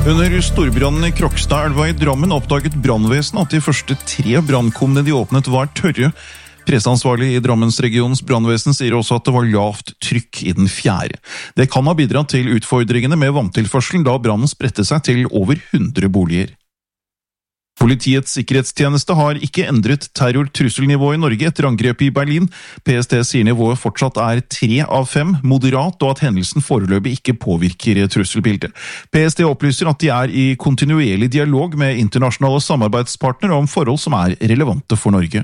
Under storbrannen i Krokstadelva i Drammen oppdaget brannvesenet at de første 3 brannkummene de åpnet var tørre. Presseansvarlig i Drammensregionens brannvesen sier også at det var lavt trykk i den 4. Det kan ha bidratt til utfordringene med vanntilførselen da brannen spredte seg til over 100 boliger. Politiets sikkerhetstjeneste har ikke endret terrortrusselnivået i Norge etter angrepet i Berlin. PST sier nivået fortsatt er 3 av 5, moderat, og at hendelsen foreløpig ikke påvirker trusselbildet. PST opplyser at de er i kontinuerlig dialog med internasjonale samarbeidspartnere om forhold som er relevante for Norge.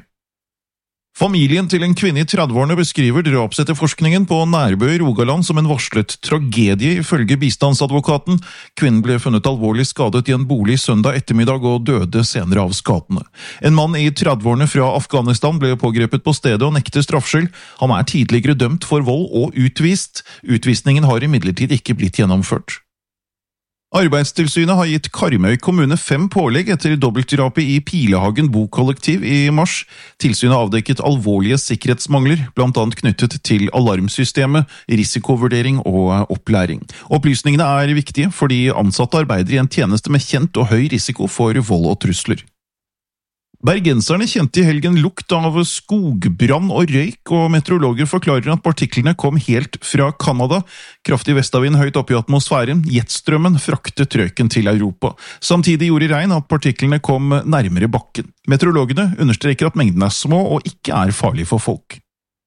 Familien til en kvinne i 30-årene beskriver drapsetterforskningen på Nærbø i Rogaland som en varslet tragedie, ifølge bistandsadvokaten. Kvinnen ble funnet alvorlig skadet i en bolig søndag ettermiddag og døde senere av skadene. En mann i 30-årene fra Afghanistan ble pågrepet på stedet og nekter straffskyld. Han er tidligere dømt for vold og utvist. Utvisningen har imidlertid ikke blitt gjennomført. Arbeidstilsynet har gitt Karmøy kommune 5 pålegg etter dobbeltdrapet i Pilehagen bokollektiv i mars. Tilsynet avdekket alvorlige sikkerhetsmangler, blant annet knyttet til alarmsystemet, risikovurdering og opplæring. Opplysningene er viktige fordi ansatte arbeider i en tjeneste med kjent og høy risiko for vold og trusler. Bergenserne kjente i helgen lukt av skogbrann og røyk, og meteorologer forklarer at partiklene kom helt fra Kanada. Kraftig vestavind høyt oppe i atmosfæren, jetstrømmen fraktet røyken til Europa. Samtidig gjorde regn at partiklene kom nærmere bakken. Meteorologene understreker at mengdene er små og ikke er farlige for folk.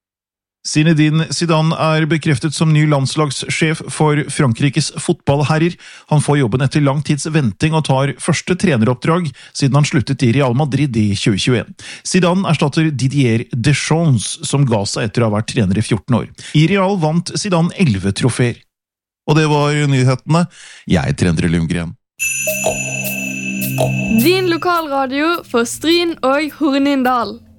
Zinedine Zidane er bekreftet som ny landslagssjef for Frankrikes fotballherrer. Han får jobben etter lang tids venting og tar første treneroppdrag siden han sluttet i Real Madrid i 2021. Zidane erstatter Didier Deschamps, som ga seg etter å ha vært trener i 14 år. I Real vant Zidane 11 trofeer. Og det var nyhetene. Jeg heter Endre Lundgren. Din lokalradio for Stryn og Hornindal.